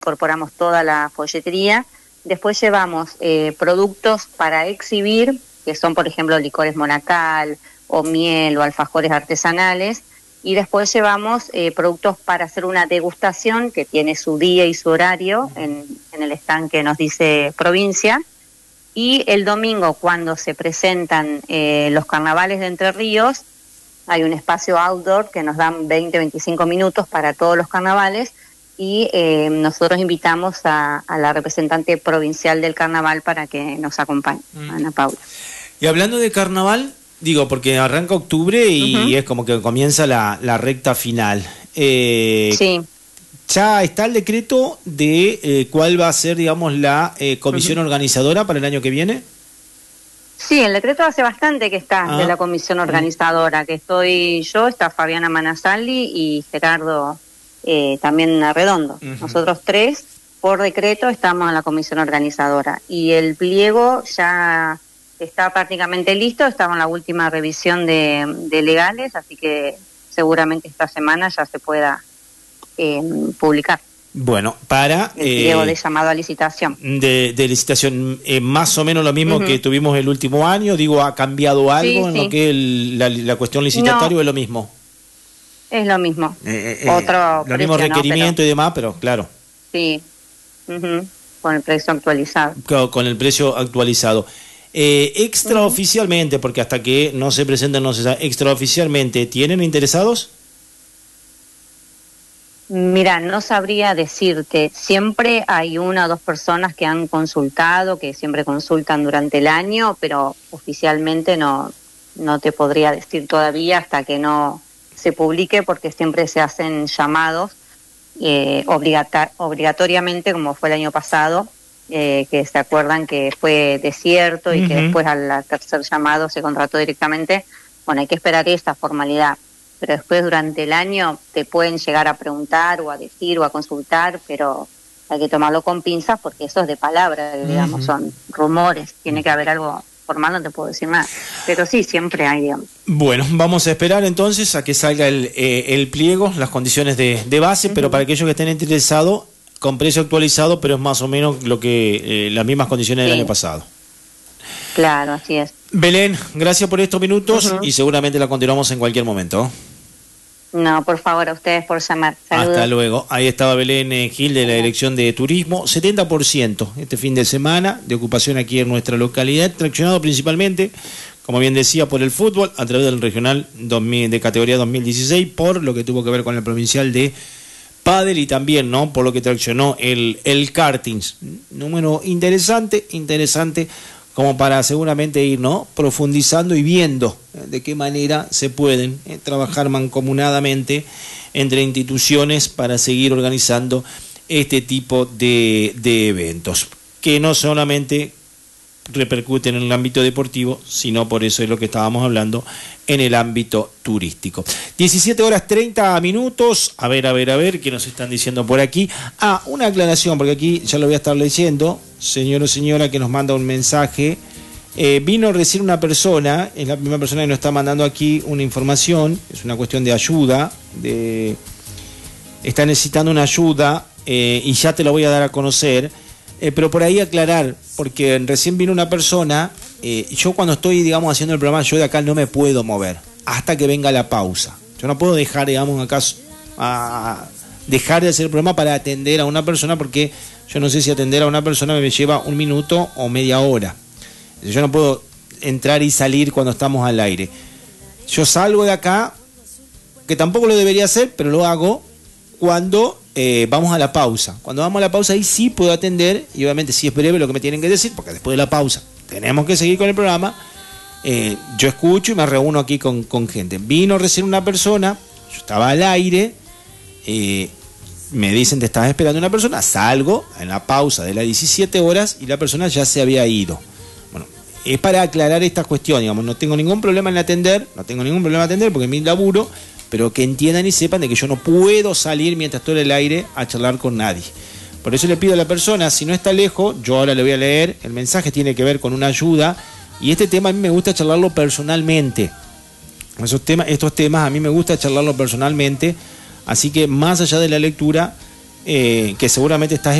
incorporamos toda la folletería. Después llevamos productos para exhibir, que son, por ejemplo, licores monacal, o miel, o alfajores artesanales. Y después llevamos productos para hacer una degustación, que tiene su día y su horario en el stand que nos dice provincia. Y el domingo, cuando se presentan los carnavales de Entre Ríos, hay un espacio outdoor que nos dan 20-25 minutos para todos los carnavales, y nosotros invitamos a la representante provincial del carnaval para que nos acompañe, Ana Paula. Y hablando de carnaval, digo, porque arranca octubre y es como que comienza la recta final. Sí. ¿Ya está el decreto de cuál va a ser, digamos, la comisión organizadora para el año que viene? Sí, el decreto hace bastante que está de la comisión organizadora, que estoy yo, está Fabiana Manasali y Gerardo también Arredondo. Nosotros tres, por decreto, estamos en la comisión organizadora. Y el pliego ya está prácticamente listo, estamos en la última revisión de legales, así que seguramente esta semana ya se pueda publicar. Bueno, para... el pliego de llamado a licitación. De licitación, más o menos lo mismo que tuvimos el último año, digo, ¿ha cambiado algo en lo que la cuestión licitatoria o es lo mismo? Es lo mismo. Los mismos requerimientos y demás, pero claro. Sí, con el precio actualizado. Con el precio actualizado. Extraoficialmente, porque hasta que no se presenten, no se sabe, extraoficialmente, ¿tienen interesados? Mira, no sabría decirte. Siempre hay una o dos personas que han consultado, que siempre consultan durante el año, pero oficialmente no te podría decir todavía hasta que no se publique, porque siempre se hacen llamados obligatoriamente, como fue el año pasado, que se acuerdan que fue desierto y que después al tercer llamado se contrató directamente. Bueno, hay que esperar esta formalidad, pero después durante el año te pueden llegar a preguntar o a decir o a consultar, pero hay que tomarlo con pinzas porque eso es de palabra, digamos, son rumores, tiene que haber algo formal, no te puedo decir más, pero sí, siempre hay, digamos. Bueno, vamos a esperar entonces a que salga el pliego, las condiciones de base, pero para aquellos que estén interesados, con precio actualizado, pero es más o menos lo que las mismas condiciones del año pasado. Claro, así es. Belén, gracias por estos minutos y seguramente la continuamos en cualquier momento. No, por favor, a ustedes por llamar. Saludos. Hasta luego. Ahí estaba Belén Gil de la Dirección de Turismo. 70% este fin de semana de ocupación aquí en nuestra localidad, traccionado principalmente, como bien decía, por el fútbol, a través del regional de categoría 2016, por lo que tuvo que ver con el provincial de pádel y también, ¿no?, por lo que traccionó el kartings. Número interesante, como para seguramente ir, ¿no?, profundizando y viendo de qué manera se pueden trabajar mancomunadamente entre instituciones para seguir organizando este tipo de eventos, que no solamente repercuten en el ámbito deportivo, sino por eso es lo que estábamos hablando en el ámbito turístico. 17:30. A ver, ¿qué nos están diciendo por aquí? Una aclaración, porque aquí ya lo voy a estar leyendo, señor o señora que nos manda un mensaje. Vino recién una persona, es la primera persona que nos está mandando aquí una información, es una cuestión de ayuda, está necesitando una ayuda y ya te la voy a dar a conocer. Pero por ahí aclarar, porque recién vino una persona, yo cuando estoy, digamos, haciendo el programa, yo de acá no me puedo mover hasta que venga la pausa. Yo no puedo dejar, digamos, acá dejar de hacer el programa para atender a una persona, porque yo no sé si atender a una persona me lleva 1 minuto o media hora. Yo no puedo entrar y salir cuando estamos al aire. Yo salgo de acá, que tampoco lo debería hacer, pero lo hago cuando vamos a la pausa. Cuando vamos a la pausa ahí sí puedo atender, y obviamente si es breve lo que me tienen que decir, porque después de la pausa tenemos que seguir con el programa. Yo escucho y me reúno aquí con gente. Vino recién una persona, yo estaba al aire, me dicen te estás esperando una persona, salgo en la pausa de las 17 horas y la persona ya se había ido. Bueno, es para aclarar esta cuestión, digamos, no tengo ningún problema en atender, porque es mi laburo, pero que entiendan y sepan de que yo no puedo salir mientras estoy en el aire a charlar con nadie. Por eso le pido a la persona, si no está lejos, yo ahora le voy a leer, el mensaje tiene que ver con una ayuda, y este tema a mí me gusta charlarlo personalmente. Estos temas a mí me gusta charlarlo personalmente, así que más allá de la lectura, que seguramente estás